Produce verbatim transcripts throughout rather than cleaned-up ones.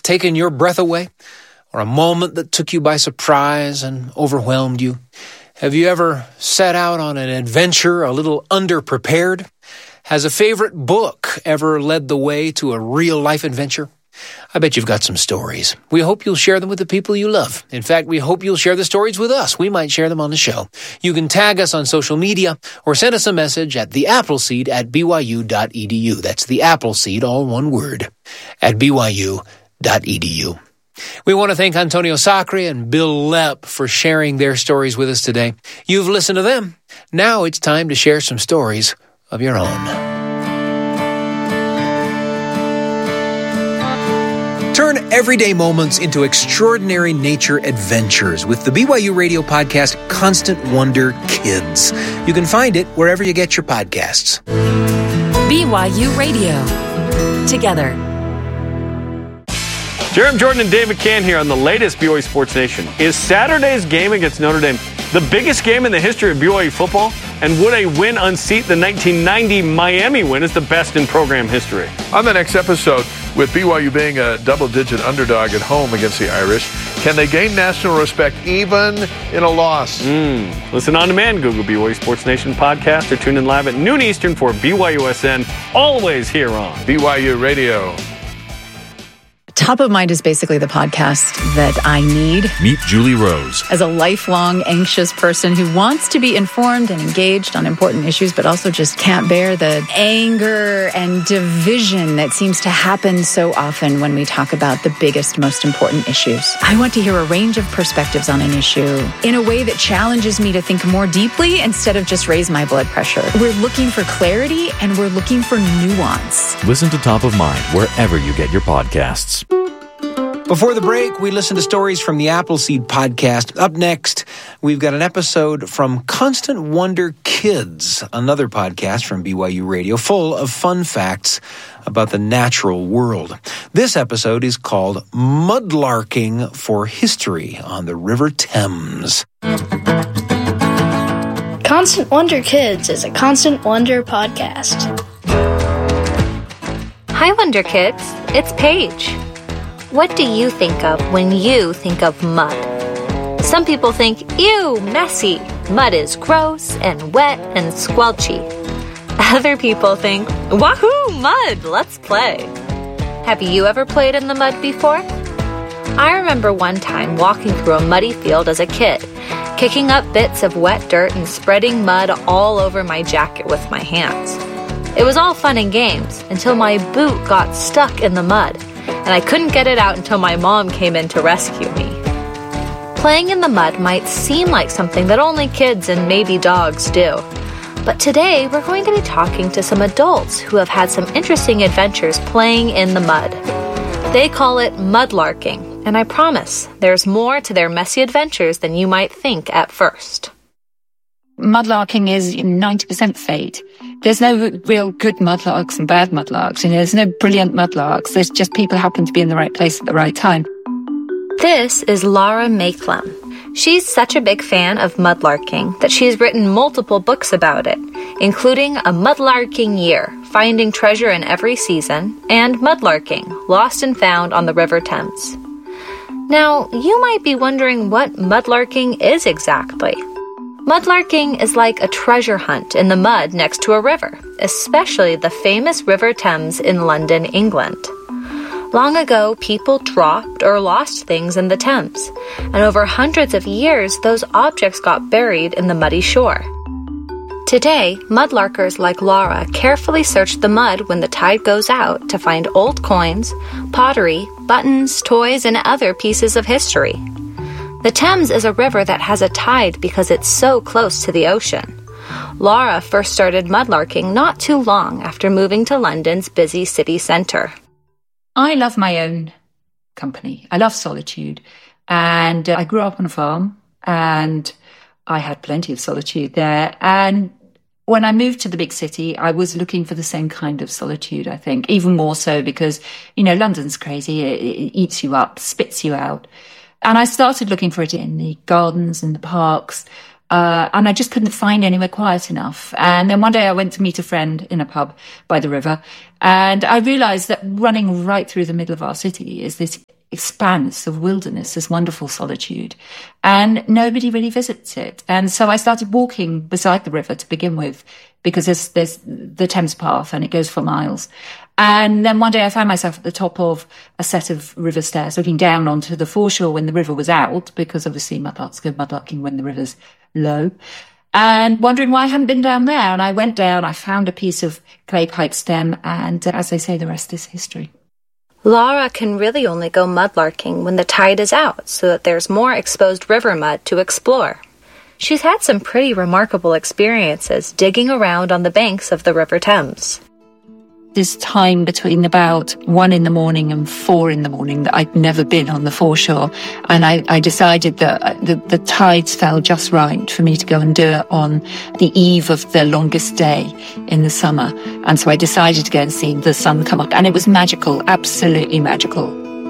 taken your breath away? Or a moment that took you by surprise and overwhelmed you? Have you ever set out on an adventure a little underprepared? Has a favorite book ever led the way to a real-life adventure? I bet you've got some stories. We hope you'll share them with the people you love. In fact, we hope you'll share the stories with us. We might share them on the show. You can tag us on social media or send us a message at the Appleseed at b y u dot e d u. That's the Appleseed, all one word, at b y u dot e d u. We want to thank Antonio Sacre and Bill Lepp for sharing their stories with us today. You've listened to them. Now it's time to share some stories of your own. Turn everyday moments into extraordinary nature adventures with the B Y U radio podcast Constant Wonder Kids. You can find it wherever you get your podcasts. B Y U Radio. Together. Jeremy Jordan and Dave McCann here on the latest B Y U Sports Nation. Is Saturday's game against Notre Dame the biggest game in the history of B Y U football? And would a win unseat the nineteen ninety Miami win as the best in program history? On the next episode, with B Y U being a double-digit underdog at home against the Irish, can they gain national respect even in a loss? Mm. Listen on demand, Google B Y U Sports Nation podcast, or tune in live at noon Eastern for B Y U S N, always here on B Y U Radio. Top of Mind is basically the podcast that I need. Meet Julie Rose. As a lifelong anxious person who wants to be informed and engaged on important issues, but also just can't bear the anger and division that seems to happen so often when we talk about the biggest, most important issues. I want to hear a range of perspectives on an issue in a way that challenges me to think more deeply instead of just raise my blood pressure. We're looking for clarity and we're looking for nuance. Listen to Top of Mind wherever you get your podcasts. Before the break, we listened to stories from the Appleseed podcast. Up next, we've got an episode from Constant Wonder Kids, another podcast from B Y U Radio, full of fun facts about the natural world. This episode is called Mudlarking for History on the River Thames. Constant Wonder Kids is a Constant Wonder podcast. Hi, Wonder Kids. It's Paige. What do you think of when you think of mud? Some people think, ew, messy. Mud is gross and wet and squelchy. Other people think, wahoo, mud, let's play. Have you ever played in the mud before? I remember one time walking through a muddy field as a kid, kicking up bits of wet dirt and spreading mud all over my jacket with my hands. It was all fun and games until my boot got stuck in the mud, and I couldn't get it out until my mom came in to rescue me. Playing in the mud might seem like something that only kids and maybe dogs do. But today, we're going to be talking to some adults who have had some interesting adventures playing in the mud. They call it mudlarking, and I promise there's more to their messy adventures than you might think at first. Mudlarking is ninety percent fate. There's no real good mudlarks and bad mudlarks. You know, there's no brilliant mudlarks. There's just people happen to be in the right place at the right time. This is Laura Makelem. She's such a big fan of mudlarking that she's written multiple books about it, including A Mudlarking Year, Finding Treasure in Every Season, and Mudlarking, Lost and Found on the River Thames. Now, you might be wondering what mudlarking is exactly. Mudlarking is like a treasure hunt in the mud next to a river, especially the famous River Thames in London, England. Long ago, people dropped or lost things in the Thames, and over hundreds of years, those objects got buried in the muddy shore. Today, mudlarkers like Laura carefully search the mud when the tide goes out to find old coins, pottery, buttons, toys, and other pieces of history. The Thames is a river that has a tide because it's so close to the ocean. Laura first started mudlarking not too long after moving to London's busy city centre. I love my own company. I love solitude. And uh, I grew up on a farm, and I had plenty of solitude there. And when I moved to the big city, I was looking for the same kind of solitude, I think, even more so because, you know, London's crazy. It, it eats you up, spits you out. And I started looking for it in the gardens and the parks, uh, and I just couldn't find anywhere quiet enough. And then one day I went to meet a friend in a pub by the river, and I realized that running right through the middle of our city is this expanse of wilderness, this wonderful solitude, and nobody really visits it. And so I started walking beside the river to begin with, because there's, there's the Thames Path and it goes for miles. And then one day I found myself at the top of a set of river stairs looking down onto the foreshore when the river was out, because obviously mudlarks go mudlarking when the river's low, and wondering why I hadn't been down there. And I went down, I found a piece of clay pipe stem, and uh, as they say, the rest is history. Laura can really only go mudlarking when the tide is out, so that there's more exposed river mud to explore. She's had some pretty remarkable experiences digging around on the banks of the River Thames. This time between about one in the morning and four in the morning that I'd never been on the foreshore. And I, I decided that the, the tides fell just right for me to go and do it on the eve of the longest day in the summer. And so I decided to go and see the sun come up. And it was magical, absolutely magical.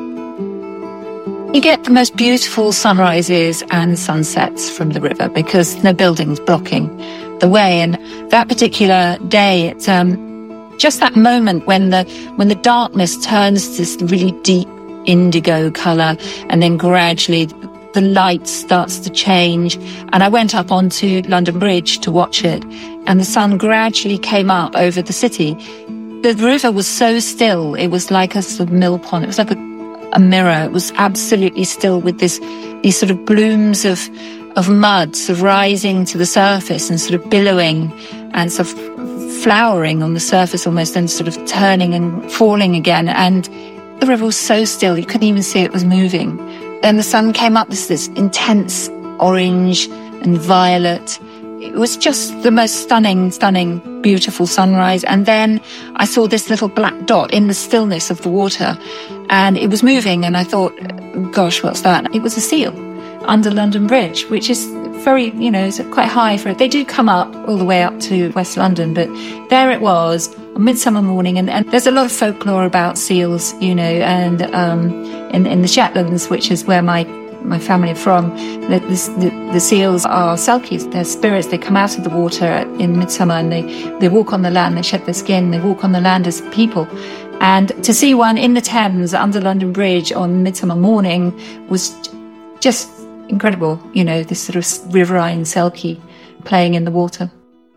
You get the most beautiful sunrises and sunsets from the river because no buildings blocking the way. And that particular day, it's um, just that moment when the when the darkness turns to this really deep indigo colour, and then gradually the light starts to change. And I went up onto London Bridge to watch it, and the sun gradually came up over the city. The river was so still; it was like a sort of mill pond. It was like a a mirror. It was absolutely still, with this these sort of blooms of of mud sort of rising to the surface and sort of billowing and sort of flowering on the surface almost, and sort of turning and falling again. And the river was so still, you couldn't even see it was moving. Then the sun came up, this this intense orange and violet. It was just the most stunning, stunning, beautiful sunrise. And then I saw this little black dot in the stillness of the water, and it was moving, and I thought, gosh, what's that? It was a seal under London Bridge, which is very, you know, it's quite high for it. They do come up all the way up to West London, but there it was on Midsummer morning. And, and there's a lot of folklore about seals, you know, and um, in, in the Shetlands, which is where my my family are from, the, the, the seals are selkies. They're spirits. They come out of the water in midsummer, and they, they walk on the land. They shed their skin. They walk on the land as people. And to see one in the Thames under London Bridge on midsummer morning was just incredible. You know, this sort of riverine selkie playing in the water.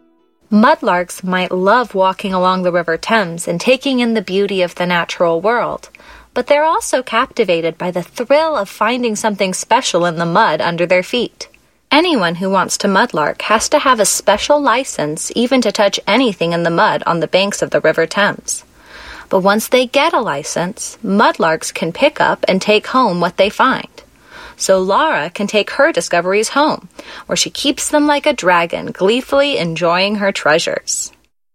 Mudlarks might love walking along the River Thames and taking in the beauty of the natural world, but they're also captivated by the thrill of finding something special in the mud under their feet. Anyone who wants to mudlark has to have a special license even to touch anything in the mud on the banks of the River Thames. But once they get a license, mudlarks can pick up and take home what they find. So Laura can take her discoveries home, where she keeps them like a dragon, gleefully enjoying her treasures.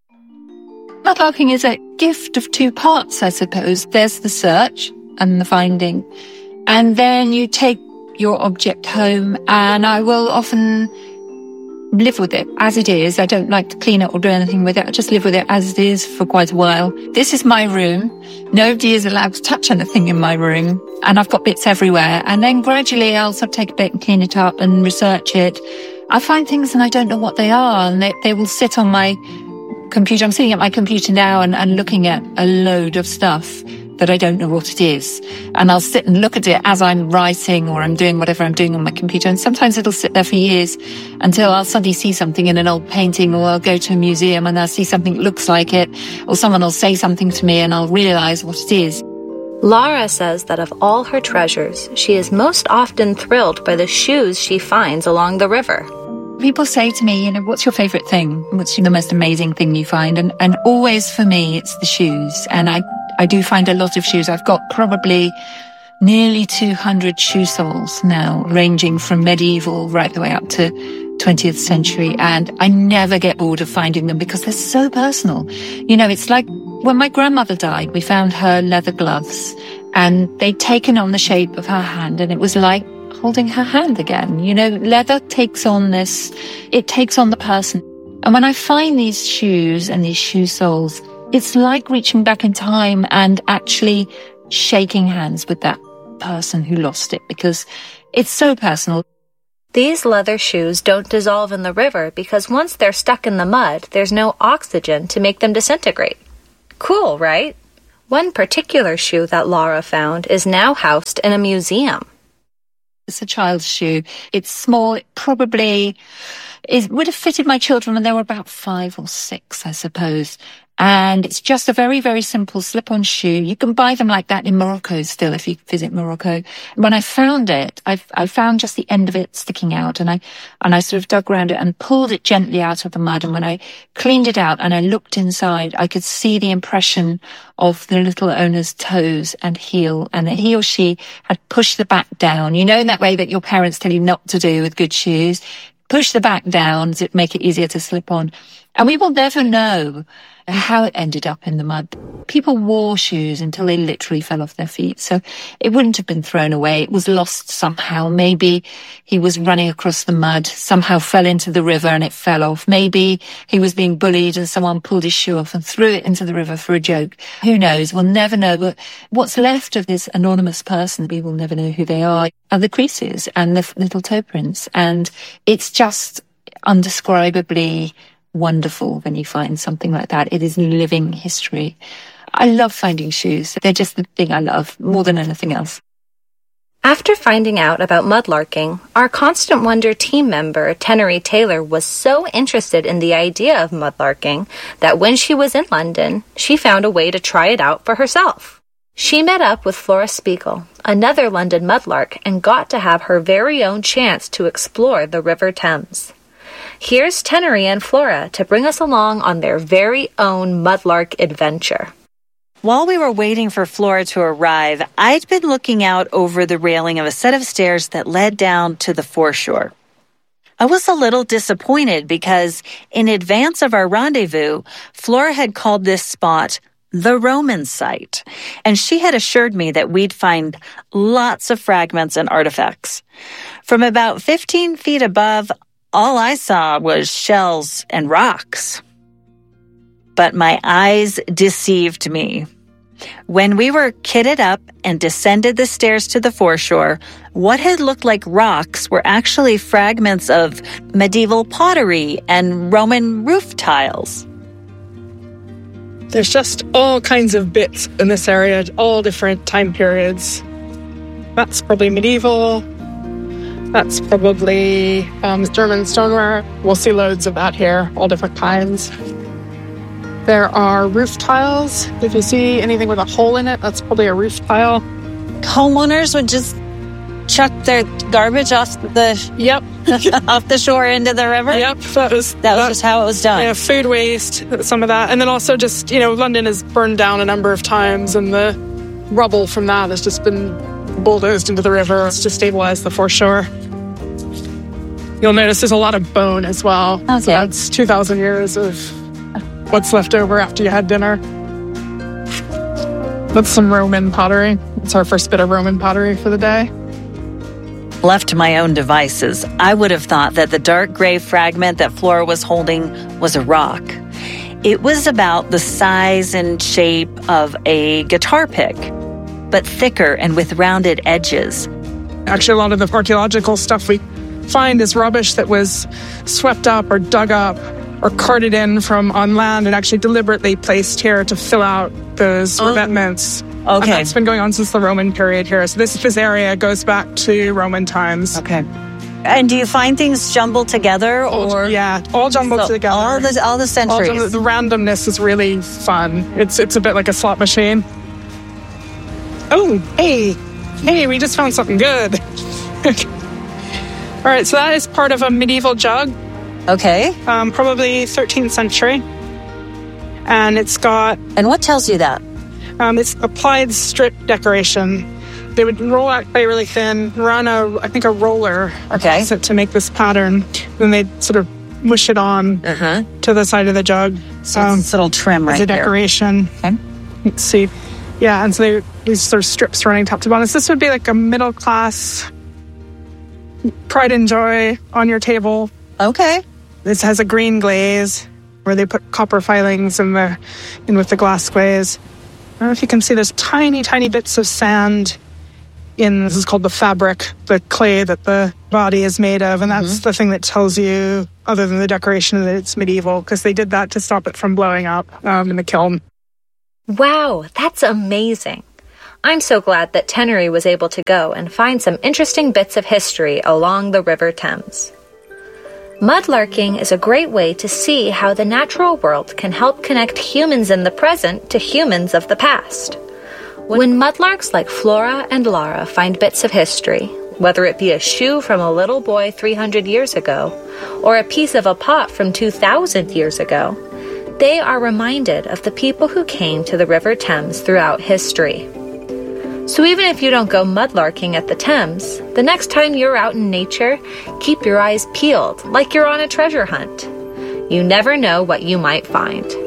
Mudlarking is a gift of two parts, I suppose. There's the search and the finding, and then you take your object home, and I will often live with it as it is. I don't like to clean it or do anything with it. I just live with it as it is for quite a while. This is my room. Nobody is allowed to touch anything in my room, and I've got bits everywhere. And then gradually I'll sort of take a bit and clean it up and research it. I find things and I don't know what they are, and they, they will sit on my computer. I'm sitting at my computer now and, and looking at a load of stuff that I don't know what it is. And I'll sit and look at it as I'm writing or I'm doing whatever I'm doing on my computer. And sometimes it'll sit there for years until I'll suddenly see something in an old painting, or I'll go to a museum and I'll see something that looks like it, or someone will say something to me and I'll realize what it is. Laura says that of all her treasures, she is most often thrilled by the shoes she finds along the river. People say to me, you know, what's your favorite thing? What's the most amazing thing you find? And, and always for me, it's the shoes. And I, I do find a lot of shoes. I've got probably nearly two hundred shoe soles now, ranging from medieval right the way up to twentieth century. And I never get bored of finding them because they're so personal. You know, it's like when my grandmother died, we found her leather gloves, and they'd taken on the shape of her hand, and it was like holding her hand again. You know, leather takes on this, it takes on the person. And when I find these shoes and these shoe soles, it's like reaching back in time and actually shaking hands with that person who lost it, because it's so personal. These leather shoes don't dissolve in the river because once they're stuck in the mud, there's no oxygen to make them disintegrate. Cool, right? One particular shoe that Laura found is now housed in a museum. It's a child's shoe. It's small. It probably it would have fitted my children when they were about five or six, I suppose. And it's just a very, very simple slip-on shoe. You can buy them like that in Morocco still if you visit Morocco. When I found it, I, I found just the end of it sticking out, and I and I sort of dug around it and pulled it gently out of the mud. And when I cleaned it out and I looked inside, I could see the impression of the little owner's toes and heel, and that he or she had pushed the back down. You know, in that way that your parents tell you not to do with good shoes. Push the back down to make it easier to slip on. And we will never know how it ended up in the mud. People wore shoes until they literally fell off their feet. So it wouldn't have been thrown away. It was lost somehow. Maybe he was running across the mud, somehow fell into the river and it fell off. Maybe he was being bullied and someone pulled his shoe off and threw it into the river for a joke. Who knows? We'll never know. But what's left of this anonymous person, we will never know who they are, are the creases and the little toe prints. And it's just undescribably wonderful when you find something like that. It is living history. I love finding shoes. They're just the thing I love more than anything else. After finding out about mudlarking, our Constant Wonder team member, Tenery Taylor, was so interested in the idea of mudlarking that when she was in London, she found a way to try it out for herself. She met up with Flora Spiegel, another London mudlark, and got to have her very own chance to explore the River Thames. Here's Tenery and Flora to bring us along on their very own mudlark adventure. While we were waiting for Flora to arrive, I'd been looking out over the railing of a set of stairs that led down to the foreshore. I was a little disappointed because in advance of our rendezvous, Flora had called this spot the Roman site, and she had assured me that we'd find lots of fragments and artifacts. From about fifteen feet above, all I saw was shells and rocks. But my eyes deceived me. When we were kitted up and descended the stairs to the foreshore, what had looked like rocks were actually fragments of medieval pottery and Roman roof tiles. There's just all kinds of bits in this area, all different time periods. That's probably medieval. That's probably um, German stoneware. We'll see loads of that here, all different kinds. There are roof tiles. If you see anything with a hole in it, that's probably a roof tile. Homeowners would just chuck their garbage off the yep off the shore into the river. Yep, that was that was that, just how it was done. Yeah, food waste, some of that, and then also just you know London has burned down a number of times, and the rubble from that has just been bulldozed into the river to stabilize the foreshore. You'll notice there's a lot of bone as well. Okay. So that's two thousand years of what's left over after you had dinner. That's some Roman pottery. It's our first bit of Roman pottery for the day. Left to my own devices, I would have thought that the dark gray fragment that Flora was holding was a rock. It was about the size and shape of a guitar pick, but thicker and with rounded edges. Actually, a lot of the archaeological stuff we find is rubbish that was swept up or dug up or carted in from on land and actually deliberately placed here to fill out those oh. revetments. Okay. And that's been going on since the Roman period here. So this this area goes back to Roman times. Okay. And do you find things jumbled together, or yeah, all jumbled so together? All the all the centuries. All the, the randomness is really fun. It's it's a bit like a slot machine. Oh, hey, hey, we just found something good. All right, so that is part of a medieval jug. Okay. Um, probably thirteenth century, and it's got. And what tells you that? Um, it's applied strip decoration. They would roll out clay really thin, run a, I think, a roller okay. across it to make this pattern. Then they'd sort of mush it on uh-huh. to the side of the jug. So um, it's a little trim right there. As a decoration. Okay. Let's see. Yeah, and so they, these sort of strips running top to bottom. So this would be like a middle class pride and joy on your table. Okay. This has a green glaze where they put copper filings in the in with the glass glaze. I don't know if you can see there's tiny, tiny bits of sand in, this is called the fabric, the clay that the body is made of, and that's mm-hmm. the thing that tells you, other than the decoration, that it's medieval, because they did that to stop it from blowing up um, in the kiln. Wow, that's amazing. I'm so glad that Tenery was able to go and find some interesting bits of history along the River Thames. Mudlarking is a great way to see how the natural world can help connect humans in the present to humans of the past. When mudlarks like Flora and Lara find bits of history, whether it be a shoe from a little boy three hundred years ago or a piece of a pot from two thousand years ago, they are reminded of the people who came to the River Thames throughout history. So even if you don't go mudlarking at the Thames, the next time you're out in nature, keep your eyes peeled like you're on a treasure hunt. You never know what you might find.